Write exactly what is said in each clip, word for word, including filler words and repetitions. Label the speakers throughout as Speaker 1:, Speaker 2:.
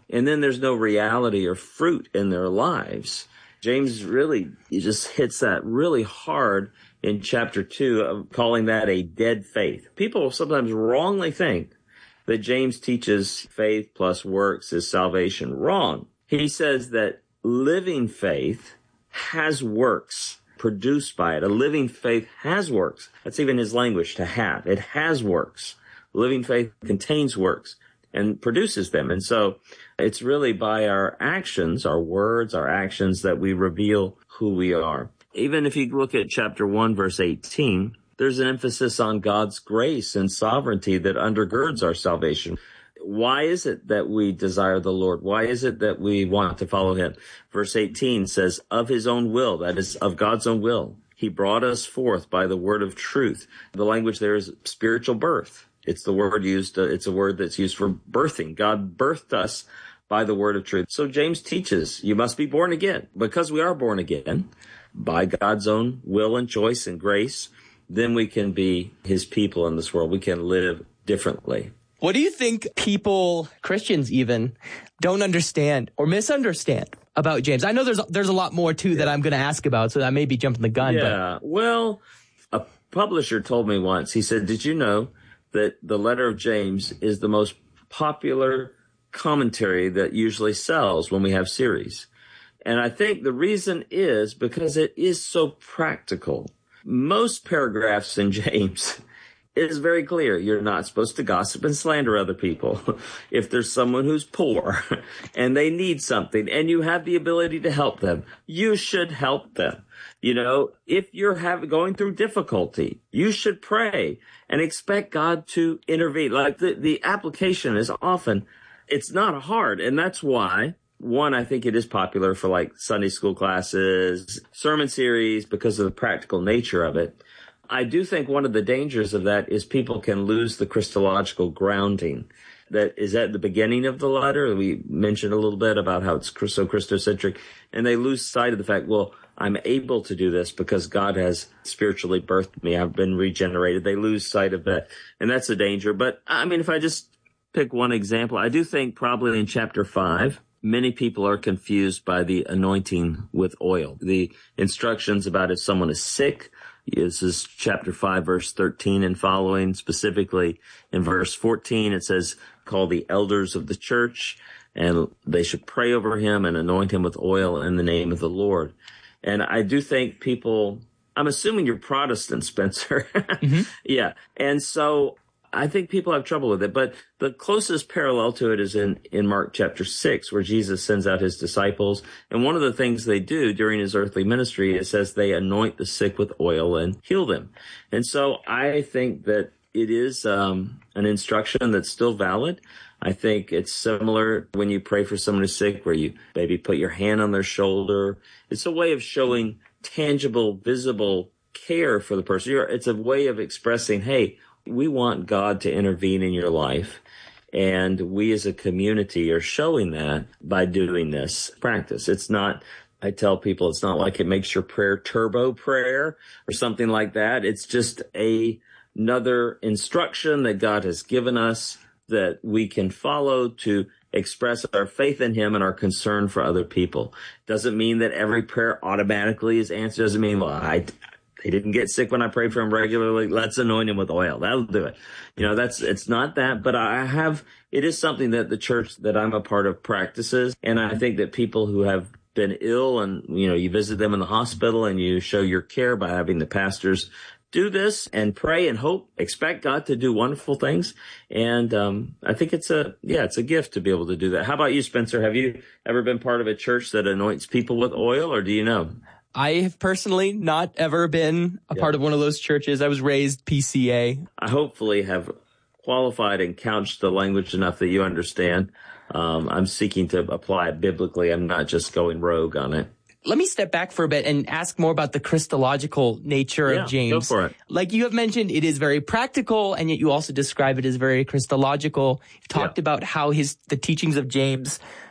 Speaker 1: and then there's no reality or fruit in their lives. James really he just hits that really hard in chapter two, of calling that a dead faith. People sometimes wrongly think that James teaches faith plus works is salvation. Wrong. He says that living faith has works produced by it. A living faith has works. That's even his language, to have. It has works. Living faith contains works and produces them. And so it's really by our actions, our words, our actions, that we reveal who we are. Even if you look at chapter one, verse eighteen, there's an emphasis on God's grace and sovereignty that undergirds our salvation. Why is it that we desire the Lord? Why is it that we want to follow him? Verse eighteen says, of his own will, that is, of God's own will, he brought us forth by the word of truth. The language there is spiritual birth. It's the word used, uh, it's a word that's used for birthing. God birthed us by the word of truth. So James teaches you must be born again. Because we are born again by God's own will and choice and grace, then we can be his people in this world. We can live differently.
Speaker 2: What do you think people, Christians even, don't understand or misunderstand about James? I know there's there's a lot more, too, yeah. that I'm going to ask about, so I may be jumping the gun.
Speaker 1: Yeah, but. Well, a publisher told me once, he said, did you know that the letter of James is the most popular commentary that usually sells when we have series? And I think the reason is because it is so practical. Most paragraphs in James is very clear. You're not supposed to gossip and slander other people. If there's someone who's poor and they need something and you have the ability to help them, you should help them. You know, if you're having, going through difficulty, you should pray and expect God to intervene. Like the, the application is often, it's not hard. And that's why, one, I think it is popular for like Sunday school classes, sermon series, because of the practical nature of it. I do think one of the dangers of that is people can lose the Christological grounding that is at the beginning of the letter. We mentioned a little bit about how it's so Christocentric, and they lose sight of the fact, well, I'm able to do this because God has spiritually birthed me. I've been regenerated. They lose sight of that, and that's a danger. But, I mean, if I just pick one example, I do think probably in chapter five, many people are confused by the anointing with oil. The instructions about if someone is sick, this is chapter five, verse thirteen and following. Specifically in verse fourteen, it says, call the elders of the church, and they should pray over him and anoint him with oil in the name of the Lord. And I do think people, I'm assuming you're Protestant, Spencer. Mm-hmm. Yeah. And so I think people have trouble with it, but the closest parallel to it is in, in Mark chapter six, where Jesus sends out his disciples. And one of the things they do during his earthly ministry, it says they anoint the sick with oil and heal them. And so I think that it is um, an instruction that's still valid. I think it's similar when you pray for someone who's sick, where you maybe put your hand on their shoulder. It's a way of showing tangible, visible care for the person. It's a way of expressing, hey, we want God to intervene in your life. And we as a community are showing that by doing this practice. It's not, I tell people, it's not like it makes your prayer turbo prayer or something like that. It's just a, another instruction that God has given us that we can follow to express our faith in him and our concern for other people. Doesn't mean that every prayer automatically is answered. Doesn't mean, well, I, He didn't get sick when I prayed for him regularly. Let's anoint him with oil. That'll do it. You know, that's, it's not that, but I have, it is something that the church that I'm a part of practices. And I think that people who have been ill and, you know, you visit them in the hospital and you show your care by having the pastors do this and pray and hope, expect God to do wonderful things. And, um, I think it's a, yeah, it's a gift to be able to do that. How about you, Spencer? Have you ever been part of a church that anoints people with oil, or do you know?
Speaker 2: I have personally not ever been a yeah. part of one of those churches. I was raised P C A.
Speaker 1: I hopefully have qualified and couched the language enough that you understand. Um, I'm seeking to apply it biblically. I'm not just going rogue on it.
Speaker 2: Let me step back for a bit and ask more about the Christological nature
Speaker 1: yeah,
Speaker 2: of James.
Speaker 1: Go for it.
Speaker 2: Like you have mentioned, it is very practical, and yet you also describe it as very Christological. You've talked yeah. about how his the teachings of James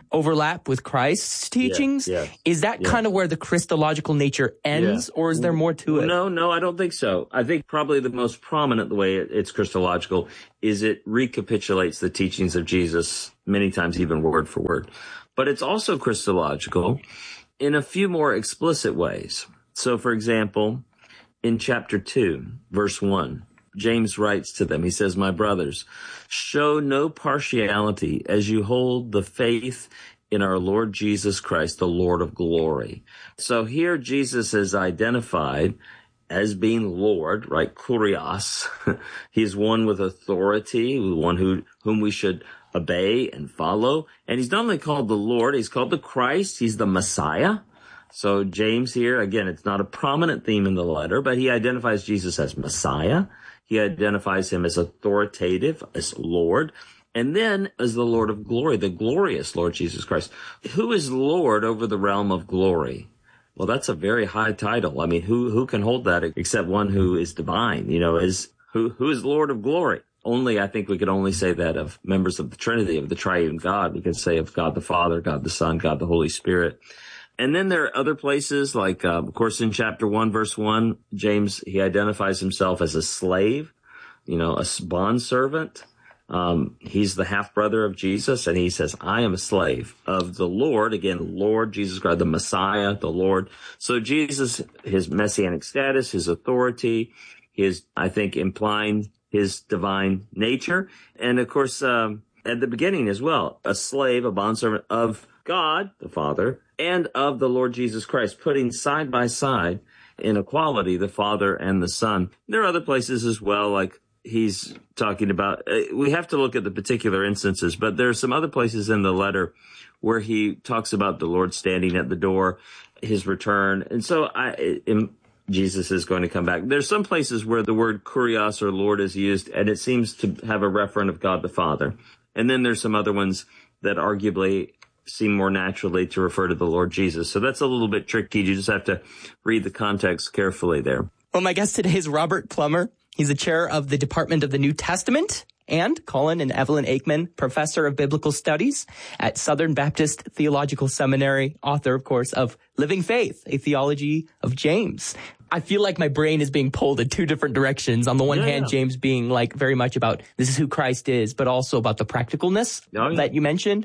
Speaker 2: overlap with Christ's teachings.
Speaker 1: Yeah, yeah,
Speaker 2: is that
Speaker 1: yeah.
Speaker 2: kind of where the Christological nature ends, yeah. or is there more to it?
Speaker 1: No, no, I don't think so. I think probably the most prominent, the way it's Christological, is it recapitulates the teachings of Jesus many times, even word for word. But it's also Christological in a few more explicit ways. So, for example, in chapter two, verse one, James writes to them, he says, "My brothers, show no partiality as you hold the faith in our Lord Jesus Christ, the Lord of glory." So here Jesus is identified as being Lord, right? Kurios. He's one with authority, one who whom we should obey and follow. And he's not only called the Lord, he's called the Christ. He's the Messiah. So James here, again, it's not a prominent theme in the letter, but he identifies Jesus as Messiah. He identifies him as authoritative, as Lord, and then as the Lord of glory, the glorious Lord Jesus Christ. Who is Lord over the realm of glory? Well, that's a very high title. I mean, who who can hold that except one who is divine? You know, is who who is Lord of glory? Only, I think we could only say that of members of the Trinity, of the triune God. We can say of God the Father, God the Son, God the Holy Spirit. And then there are other places, like, uh, of course, in chapter one, verse one, James, he identifies himself as a slave, you know, a bondservant. Um, he's the half-brother of Jesus, and he says, "I am a slave of the Lord." Again, Lord Jesus Christ, the Messiah, the Lord. So Jesus, his messianic status, his authority, his, I think, implying his divine nature. And, of course, um, at the beginning as well, a slave, a bondservant of God, the Father, and of the Lord Jesus Christ, putting side by side in equality the Father and the Son. There are other places as well, like he's talking about, uh, we have to look at the particular instances, but there are some other places in the letter where he talks about the Lord standing at the door, his return. And so I, in, Jesus is going to come back. There's some places where the word kurios or Lord is used, and it seems to have a referent of God the Father. And then there's some other ones that arguably seem more naturally to refer to the Lord Jesus. So that's a little bit tricky. You just have to read the context carefully there.
Speaker 2: Well, my guest today is Robert Plummer. He's the chair of the Department of the New Testament, and Colin and Evelyn Aikman, professor of biblical studies at Southern Baptist Theological Seminary, author, of course, of Living Faith, a theology of James. I feel like my brain is being pulled in two different directions. On the one
Speaker 1: yeah,
Speaker 2: hand,
Speaker 1: yeah.
Speaker 2: James being like very much about this is who Christ is, but also about the practicalness
Speaker 1: oh, yeah.
Speaker 2: that you mentioned.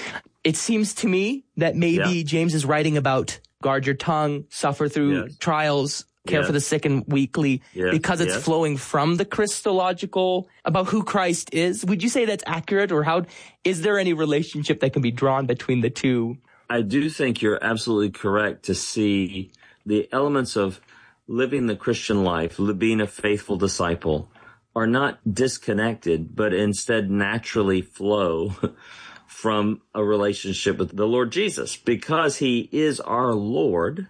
Speaker 2: It seems to me that maybe
Speaker 1: yeah.
Speaker 2: James is writing about guard your tongue, suffer through
Speaker 1: yes.
Speaker 2: trials, care
Speaker 1: yes.
Speaker 2: for the sick and weakly,
Speaker 1: yes.
Speaker 2: because it's
Speaker 1: yes.
Speaker 2: flowing from the Christological about who Christ is. Would you say that's accurate, or how is there any relationship that can be drawn between the two?
Speaker 1: I do think you're absolutely correct to see the elements of living the Christian life, being a faithful disciple, are not disconnected, but instead naturally flow from a relationship with the Lord Jesus, because he is our Lord,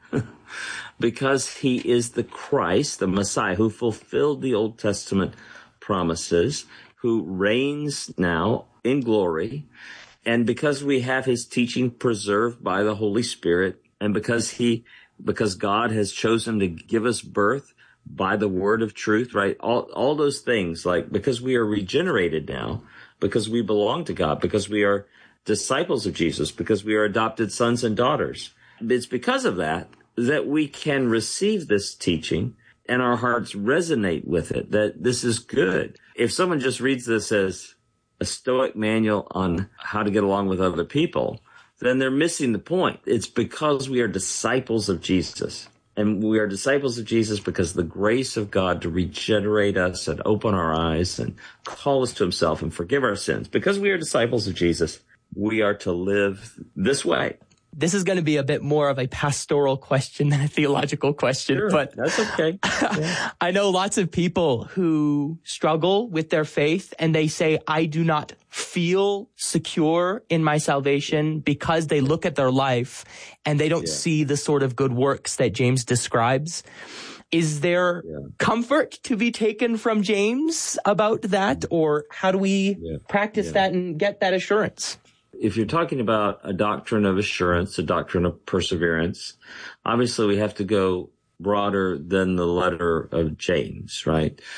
Speaker 1: because he is the Christ, the Messiah, who fulfilled the Old Testament promises, who reigns now in glory, and because we have his teaching preserved by the Holy Spirit, and because he, because God has chosen to give us birth by the word of truth, right? All, all those things, like, because we are regenerated now, because we belong to God, because we are disciples of Jesus, because we are adopted sons and daughters. It's because of that that we can receive this teaching and our hearts resonate with it, that this is good. If someone just reads this as a Stoic manual on how to get along with other people, then they're missing the point. It's because we are disciples of Jesus. And we are disciples of Jesus because the grace of God to regenerate us and open our eyes and call us to himself and forgive our sins. Because we are disciples of Jesus, we are to live this way.
Speaker 2: This is going to be a bit more of a pastoral question than a theological question,
Speaker 1: sure,
Speaker 2: but
Speaker 1: that's okay. Yeah.
Speaker 2: I know lots of people who struggle with their faith and they say, I do not feel secure in my salvation, because they look at their life and they don't yeah. see the sort of good works that James describes. Is there yeah. comfort to be taken from James about that, or how do we yeah. practice yeah. that and get that assurance?
Speaker 1: If you're talking about a doctrine of assurance, a doctrine of perseverance, obviously we have to go broader than the letter of James, right?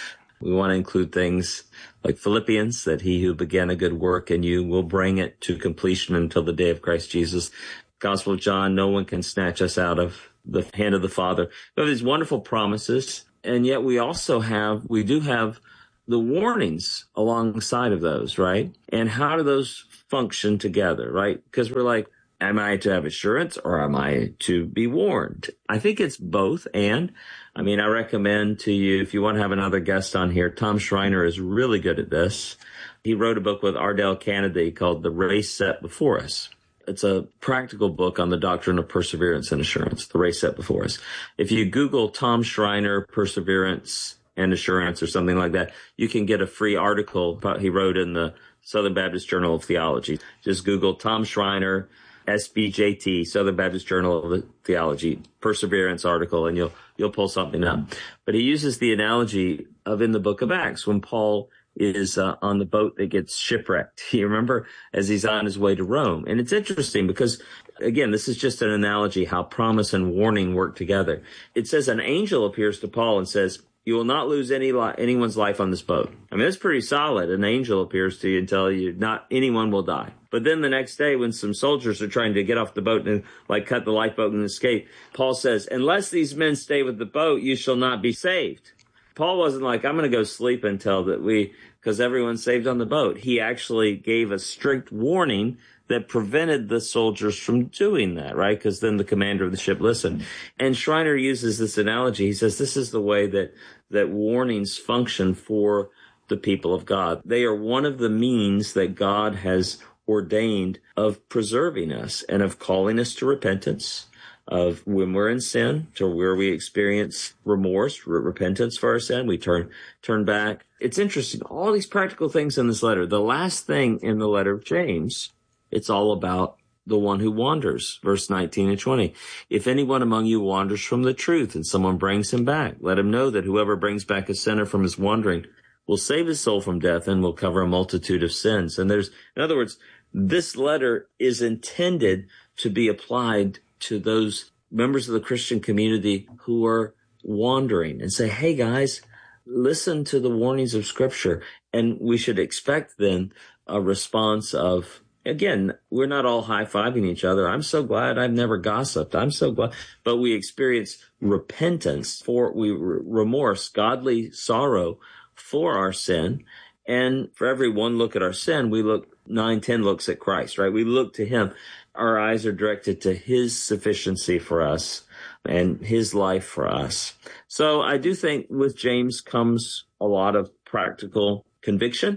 Speaker 1: We want to include things like Philippians, that he who began a good work in you will bring it to completion until the day of Christ Jesus. Gospel of John, no one can snatch us out of the hand of the Father. We have these wonderful promises, and yet we also have, we do have the warnings alongside of those, right? And how do those function together, right? Because we're like, am I to have assurance or am I to be warned? I think it's both. And I mean, I recommend to you, if you want to have another guest on here, Tom Schreiner is really good at this. He wrote a book with Ardell Kennedy called The Race Set Before Us. It's a practical book on the doctrine of perseverance and assurance, the race set before us. If you Google Tom Schreiner, perseverance and assurance or something like that, you can get a free article he wrote in the Southern Baptist Journal of Theology. Just Google Tom Schreiner, S B J T, Southern Baptist Journal of Theology, perseverance article, and you'll you'll pull something up. But he uses the analogy of in the book of Acts when Paul is uh, on the boat that gets shipwrecked. You remember, as he's on his way to Rome. And it's interesting because, again, this is just an analogy how promise and warning work together. It says an angel appears to Paul and says, you will not lose any li- anyone's life on this boat. I mean, that's pretty solid. An angel appears to you and tells you not anyone will die. But then the next day when some soldiers are trying to get off the boat and like cut the lifeboat and escape, Paul says, unless these men stay with the boat, you shall not be saved. Paul wasn't like, I'm going to go sleep until that we, because everyone's saved on the boat. He actually gave a strict warning that prevented the soldiers from doing that, right? Because then the commander of the ship listened. And Schreiner uses this analogy. He says this is the way that, that warnings function for the people of God. They are one of the means that God has ordained of preserving us and of calling us to repentance, of when we're in sin, to where we experience remorse, re- repentance for our sin, we turn turn back. It's interesting, all these practical things in this letter. The last thing in the letter of James, it's all about the one who wanders, verse nineteen and twenty. If anyone among you wanders from the truth and someone brings him back, let him know that whoever brings back a sinner from his wandering will save his soul from death and will cover a multitude of sins. And there's, in other words, this letter is intended to be applied to those members of the Christian community who are wandering and say, hey guys, listen to the warnings of Scripture. And we should expect then a response of, again, we're not all high-fiving each other. I'm so glad I've never gossiped. I'm so glad. But we experience repentance for, we remorse, godly sorrow for our sin. And for every one look at our sin, we look, nine, ten looks at Christ, right? We look to him. Our eyes are directed to his sufficiency for us and his life for us. So I do think with James comes a lot of practical conviction.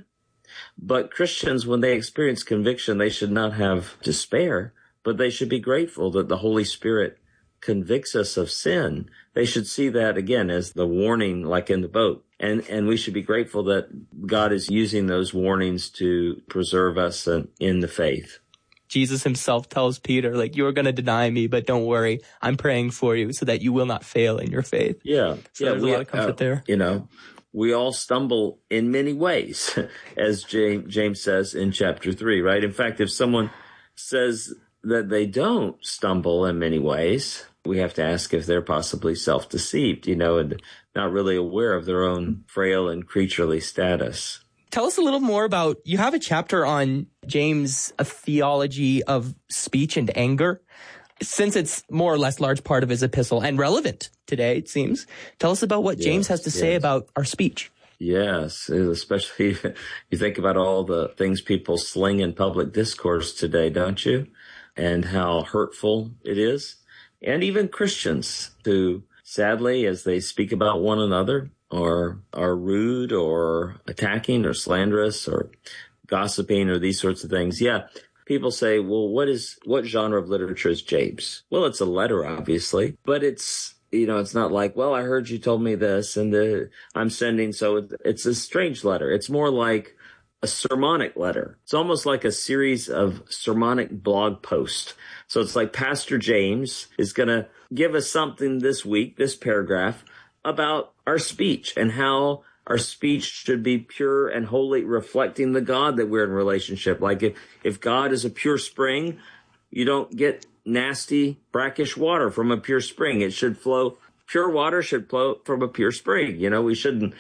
Speaker 1: But Christians, when they experience conviction, they should not have despair, but they should be grateful that the Holy Spirit convicts us of sin. They should see that, again, as the warning, like in the boat. And and we should be grateful that God is using those warnings to preserve us in, in the faith.
Speaker 2: Jesus himself tells Peter, like, you're going to deny me, but don't worry. I'm praying for you so that you will not fail in your faith.
Speaker 1: Yeah.
Speaker 2: So
Speaker 1: yeah,
Speaker 2: there's
Speaker 1: we,
Speaker 2: a lot of comfort
Speaker 1: uh,
Speaker 2: there.
Speaker 1: You know, we all stumble in many ways, as James, James says in chapter three, right? In fact, if someone says that they don't stumble in many ways, we have to ask if they're possibly self-deceived, you know, and not really aware of their own frail and creaturely status.
Speaker 2: Tell us a little more about, you have a chapter on James, a theology of speech and anger. Since it's more or less large part of his epistle and relevant today, it seems. Tell us about what James yes, has to yes. say about our speech.
Speaker 1: Yes, especially you think about all the things people sling in public discourse today, don't you? And how hurtful it is. And even Christians who, sadly, as they speak about one another, or are rude or attacking or slanderous or gossiping or these sorts of things. Yeah. People say, well, what is, what genre of literature is James? Well, it's a letter, obviously, but it's, you know, it's not like, well, I heard you told me this and the, I'm sending. So it's a strange letter. It's more like a sermonic letter. It's almost like a series of sermonic blog posts. So it's like Pastor James is going to give us something this week, this paragraph, about our speech and how our speech should be pure and holy, reflecting the God that we're in relationship. Like if, if God is a pure spring, you don't get nasty, brackish water from a pure spring. It should flow, pure water should flow from a pure spring. You know, we shouldn't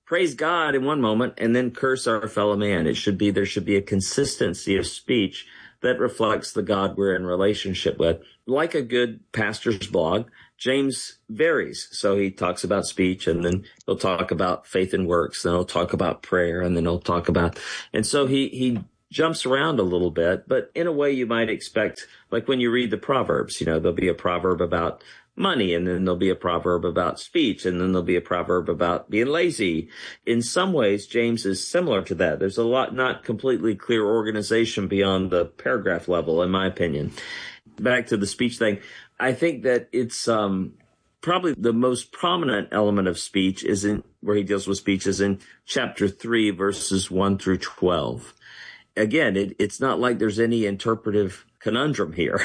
Speaker 1: praise God in one moment and then curse our fellow man. It should be, there should be a consistency of speech that reflects the God we're in relationship with. Like a good pastor's blog, James varies. So he talks about speech, and then he'll talk about faith and works, then he'll talk about prayer, and then he'll talk about, and so he, he jumps around a little bit, but in a way you might expect, like when you read the Proverbs, you know, there'll be a proverb about money, and then there'll be a proverb about speech, and then there'll be a proverb about being lazy. In some ways, James is similar to that. There's a lot, not completely clear organization beyond the paragraph level, in my opinion. Back to the speech thing, I think that it's um, probably the most prominent element of speech is in where he deals with speech is in chapter three, verses one through twelve. Again, it, it's not like there's any interpretive conundrum here.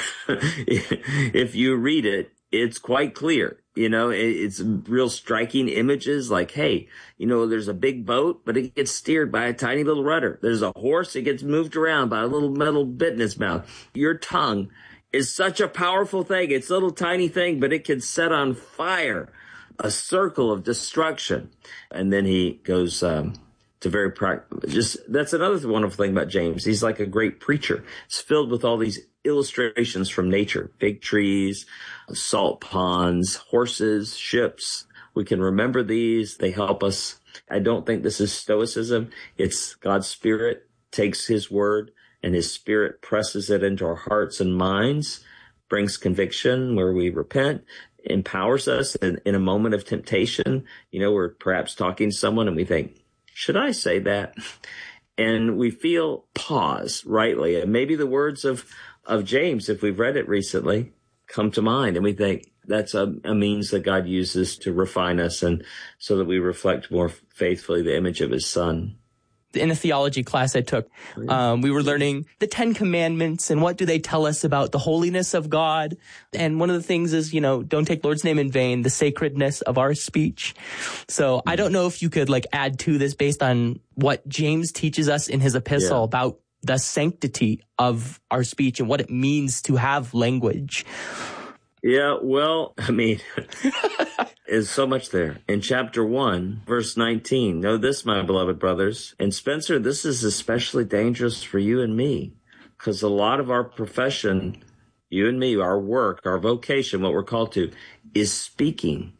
Speaker 1: If you read it, it's quite clear. You know, it, it's real striking images like, hey, you know, there's a big boat, but it gets steered by a tiny little rudder. There's a horse, it gets moved around by a little metal bit in its mouth. Your tongue is such a powerful thing. It's a little tiny thing, but it can set on fire a circle of destruction. And then he goes um, to very practical. Just that's another wonderful thing about James. He's like a great preacher. It's filled with all these illustrations from nature, big trees, salt ponds, horses, ships. We can remember these. They help us. I don't think this is stoicism. It's God's Spirit takes his word and his Spirit presses it into our hearts and minds, brings conviction where we repent, empowers us in, in a moment of temptation. You know, we're perhaps talking to someone and we think, should I say that? And we feel pause rightly. And maybe the words of of James, if we've read it recently, come to mind, and we think that's a, a means that God uses to refine us and so that we reflect more faithfully the image of his Son.
Speaker 2: In a theology class I took, um, we were learning the Ten Commandments and what do they tell us about the holiness of God. And one of the things is, you know, don't take Lord's name in vain, the sacredness of our speech. So I don't know if you could like add to this based on what James teaches us in his epistle yeah. about the sanctity of our speech and what it means to have language.
Speaker 1: Yeah, well, I mean, there's so much there. In chapter one, verse nineteen, know this, my beloved brothers. And Spencer, this is especially dangerous for you and me, because a lot of our profession, you and me, our work, our vocation, what we're called to, is speaking.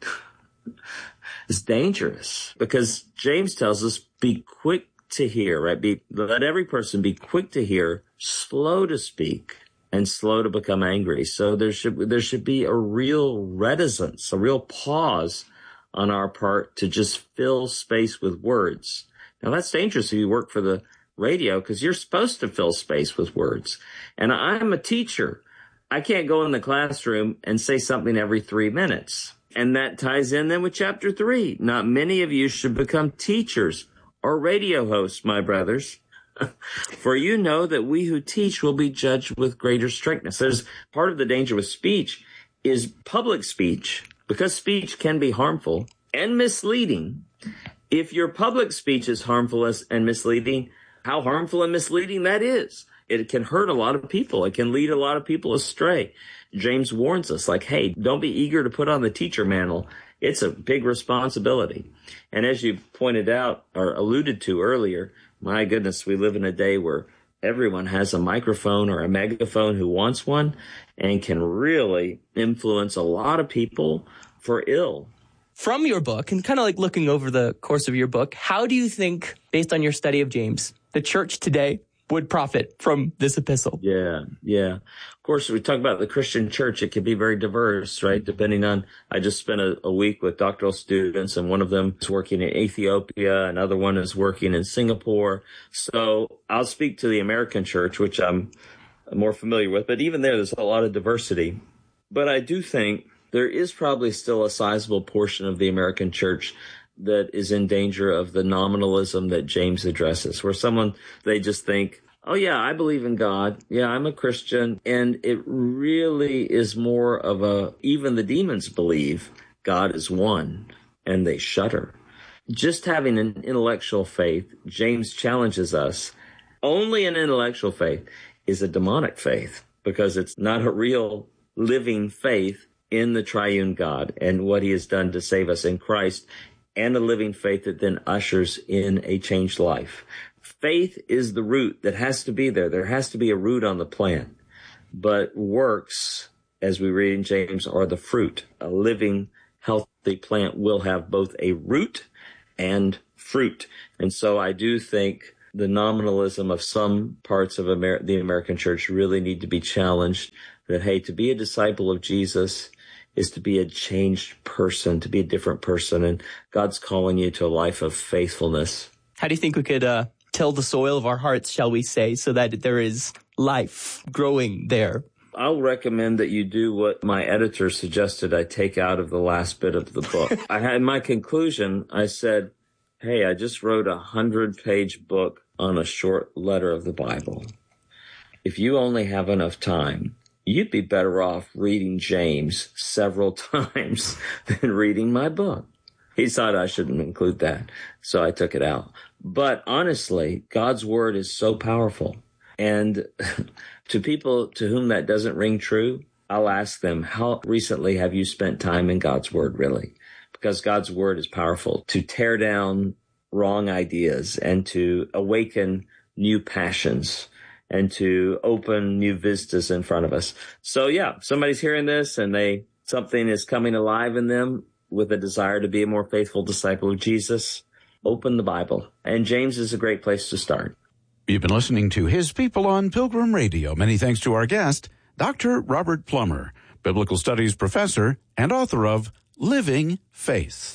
Speaker 1: It's dangerous because James tells us, be quick to hear, right? Be, let every person be quick to hear, slow to speak, and slow to become angry. So there should there should be a real reticence, a real pause on our part to just fill space with words. Now that's dangerous if you work for the radio because you're supposed to fill space with words. And I'm a teacher. I can't go in the classroom and say something every three minutes. And that ties in then with chapter three. Not many of you should become teachers or radio hosts, my brothers. For you know that we who teach will be judged with greater strictness. There's part of the danger with speech is public speech, because speech can be harmful and misleading. If your public speech is harmful and misleading, how harmful and misleading that is. It can hurt a lot of people. It can lead a lot of people astray. James warns us, like, hey, don't be eager to put on the teacher mantle. It's a big responsibility. And as you pointed out or alluded to earlier, my goodness, we live in a day where everyone has a microphone or a megaphone who wants one and can really influence a lot of people for ill.
Speaker 2: From your book, and kind of like looking over the course of your book, how do you think, based on your study of James, the church today would profit from this epistle?
Speaker 1: Yeah, yeah. Of course, we talk about the Christian church. It can be very diverse, right? Depending on, I just spent a, a week with doctoral students, and one of them is working in Ethiopia. Another one is working in Singapore. So I'll speak to the American church, which I'm more familiar with. But even there, there's a lot of diversity. But I do think there is probably still a sizable portion of the American church that is in danger of the nominalism that James addresses, where someone, they just think, oh yeah, I believe in God. Yeah, I'm a Christian. And it really is more of a, even the demons believe God is one, and they shudder. Just having an intellectual faith, James challenges us, only an intellectual faith is a demonic faith, because it's not a real living faith in the triune God and what he has done to save us in Christ. and a living faith that then ushers in a changed life. Faith is the root that has to be there. There has to be a root on the plant. But works, as we read in James, are the fruit. A living, healthy plant will have both a root and fruit. And so I do think the nominalism of some parts of Amer- the American church really need to be challenged, that, hey, to be a disciple of Jesus is to be a changed person, to be a different person, and God's calling you to a life of faithfulness.
Speaker 2: How do you think we could uh, till the soil of our hearts, shall we say, so that there is life growing there?
Speaker 1: I'll recommend that you do what my editor suggested I take out of the last bit of the book. I had in my conclusion, I said, hey, I just wrote a hundred-page book on a short letter of the Bible. If you only have enough time, you'd be better off reading James several times than reading my book. He thought I shouldn't include that, so I took it out. But honestly, God's word is so powerful. And to people to whom that doesn't ring true, I'll ask them, how recently have you spent time in God's word, really? Because God's word is powerful to tear down wrong ideas and to awaken new passions and to open new vistas in front of us. So yeah, somebody's hearing this and they something is coming alive in them with a desire to be a more faithful disciple of Jesus. Open the Bible. And James is a great place to start.
Speaker 3: You've been listening to His People on Pilgrim Radio. Many thanks to our guest, Doctor Robert Plummer, Biblical Studies professor and author of Living Faith.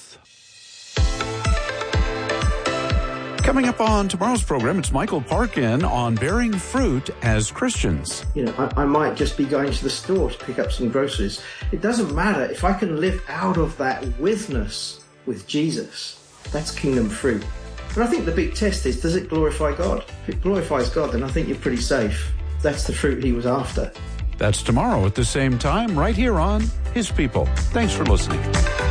Speaker 3: Coming up on tomorrow's program, it's Michael Parkin on bearing fruit as Christians.
Speaker 4: You know, I, I might just be going to the store to pick up some groceries. It doesn't matter. If I can live out of that witness with Jesus, that's kingdom fruit. And I think the big test is, does it glorify God? If it glorifies God, then I think you're pretty safe. That's the fruit he was after.
Speaker 3: That's tomorrow at the same time, right here on His People. Thanks for listening.